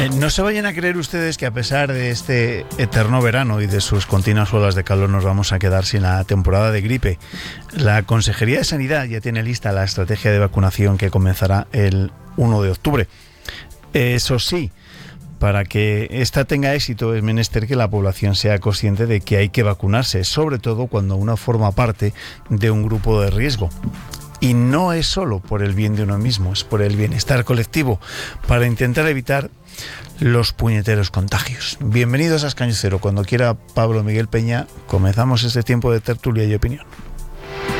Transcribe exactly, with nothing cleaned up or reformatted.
Eh, no se vayan a creer ustedes que a pesar de este eterno verano y de sus continuas olas de calor nos vamos a quedar sin la temporada de gripe. La Consejería de Sanidad ya tiene lista la estrategia de vacunación que comenzará el uno de octubre. Eso sí, para que esta tenga éxito es menester que la población sea consciente de que hay que vacunarse, sobre todo cuando uno forma parte de un grupo de riesgo. Y no es solo por el bien de uno mismo, es por el bienestar colectivo, para intentar evitar los puñeteros contagios. Bienvenidos a Escaño Cero. Cuando quiera Pablo Miguel Peña, comenzamos este tiempo de tertulia y opinión.